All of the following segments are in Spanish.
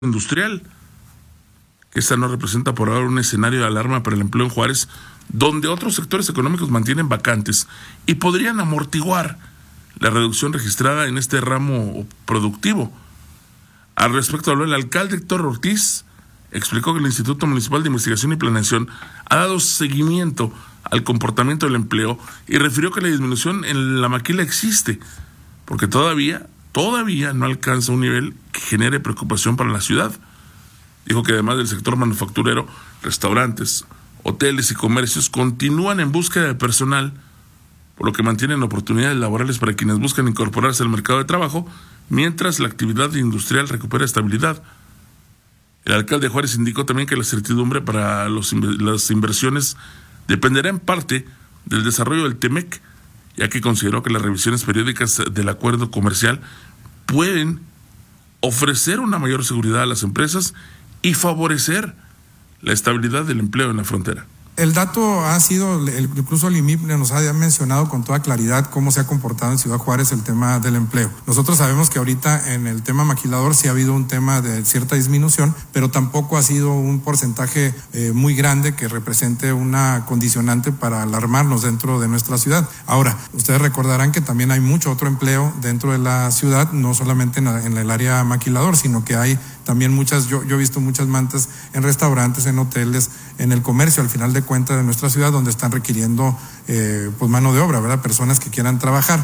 industrial. Esta no representa por ahora un escenario de alarma para el empleo en Juárez, donde otros sectores económicos mantienen vacantes y podrían amortiguar la reducción registrada en este ramo productivo. Al respecto habló el alcalde Héctor Ortiz, explicó que el Instituto Municipal de Investigación y Planeación ha dado seguimiento al comportamiento del empleo y refirió que la disminución en la maquila existe, porque todavía no alcanza un nivel que genere preocupación para la ciudad. Dijo que además del sector manufacturero, restaurantes, hoteles y comercios continúan en búsqueda de personal, por lo que mantienen oportunidades laborales para quienes buscan incorporarse al mercado de trabajo, mientras la actividad industrial recupera estabilidad. El alcalde de Juárez indicó también que la certidumbre para las inversiones dependerá en parte del desarrollo del TEMEC, ya que consideró que las revisiones periódicas del acuerdo comercial pueden ofrecer una mayor seguridad a las empresas y favorecer la estabilidad del empleo en la frontera. El dato ha sido, incluso el IMIP nos ha mencionado con toda claridad cómo se ha comportado en Ciudad Juárez el tema del empleo. Nosotros sabemos que ahorita en el tema maquilador sí ha habido un tema de cierta disminución, pero tampoco ha sido un porcentaje muy grande que represente una condicionante para alarmarnos dentro de nuestra ciudad. Ahora, ustedes recordarán que también hay mucho otro empleo dentro de la ciudad, no solamente en el área maquilador, sino que hay también muchas, yo he visto muchas mantas en restaurantes, en hoteles, en el comercio, al final de cuentas de nuestra ciudad, donde están requiriendo pues mano de obra, ¿verdad? Personas que quieran trabajar.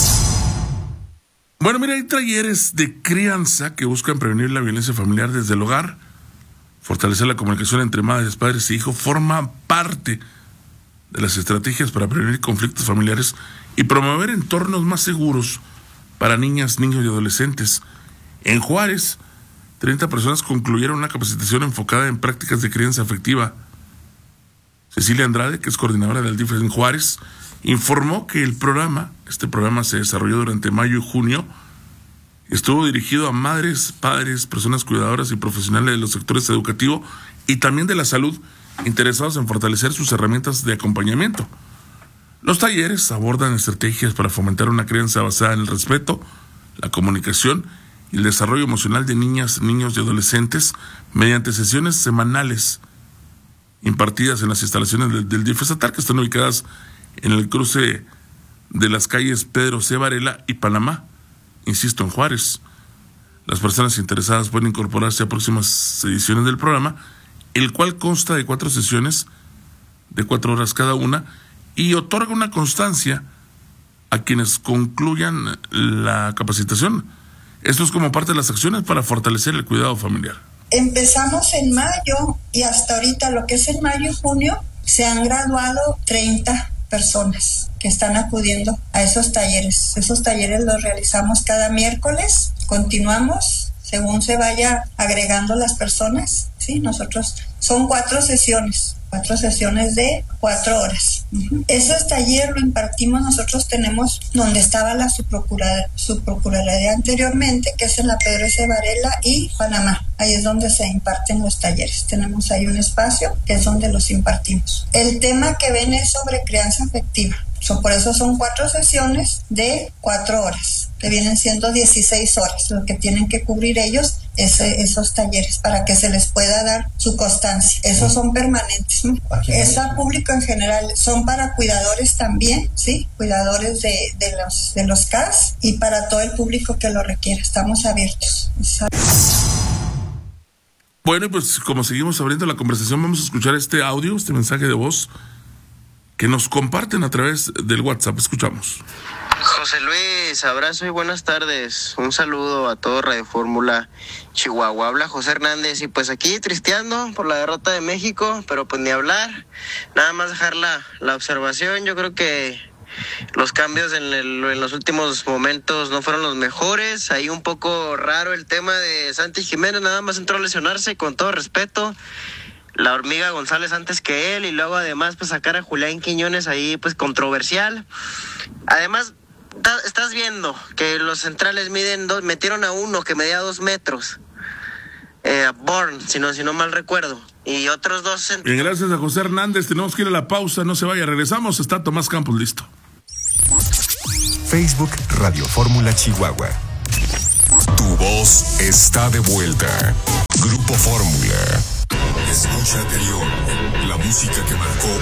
Bueno, mira, hay talleres de crianza que buscan prevenir la violencia familiar desde el hogar, fortalecer la comunicación entre madres, padres e hijos, forma parte de las estrategias para prevenir conflictos familiares y promover entornos más seguros para niñas, niños y adolescentes. En Juárez, 30 personas concluyeron una capacitación enfocada en prácticas de crianza afectiva. Cecilia Andrade, que es coordinadora del DIF en Juárez, informó que este programa se desarrolló durante mayo y junio, estuvo dirigido a madres, padres, personas cuidadoras y profesionales de los sectores educativo y también de la salud, interesados en fortalecer sus herramientas de acompañamiento. Los talleres abordan estrategias para fomentar una crianza basada en el respeto, la comunicación y el desarrollo emocional de niñas, niños y adolescentes mediante sesiones semanales impartidas en las instalaciones del DIF estatal, que están ubicadas en el cruce de las calles Pedro C. Varela y Panamá, insisto, en Juárez. Las personas interesadas pueden incorporarse a próximas ediciones del programa, el cual consta de 4 sesiones de 4 horas cada una y otorga una constancia a quienes concluyan la capacitación. Esto es como parte de las acciones para fortalecer el cuidado familiar. Empezamos en mayo y hasta ahorita, lo que es en mayo y junio, se han graduado 30 personas que están acudiendo a esos talleres. Esos talleres los realizamos cada miércoles, continuamos según se vaya agregando las personas, ¿sí? Nosotros son 4 sesiones de 4 horas. Esos talleres lo impartimos, nosotros tenemos donde estaba la subprocuraduría anteriormente, que es en la Pedro S. Varela y Panamá. Ahí es donde se imparten los talleres. Tenemos ahí un espacio que es donde los impartimos. El tema que ven es sobre crianza afectiva. Por eso son 4 sesiones de 4 horas, que vienen siendo 16 horas, lo que tienen que cubrir ellos esos talleres para que se les pueda dar su constancia. Esos son permanentes, ¿no? Es a público en general, son para cuidadores también, ¿sí? Cuidadores de los CAS y para todo el público que lo requiera. Estamos abiertos. Bueno, pues como seguimos abriendo la conversación, vamos a escuchar este audio, este mensaje de voz que nos comparten a través del WhatsApp. Escuchamos. José Luis, abrazo y buenas tardes. Un saludo a todo Radio Fórmula Chihuahua. Habla José Hernández y pues aquí tristeando por la derrota de México, pero pues ni hablar. Nada más dejar la observación. Yo creo que los cambios en los últimos momentos no fueron los mejores. Ahí un poco raro el tema de Santi Jiménez, nada más entró a lesionarse, con todo respeto. La Hormiga González antes que él y luego además pues sacar a Julián Quiñones ahí pues controversial. Además estás viendo que los centrales metieron a uno que medía 2 metros, Born, si no mal recuerdo, y otros 2 Bien, gracias a José Hernández. Tenemos que ir a la pausa, no se vaya, regresamos. Está Tomás Campos listo. Facebook Radio Fórmula Chihuahua. Tu voz está de vuelta. Grupo Fórmula. Escucha anterior, la música que marcó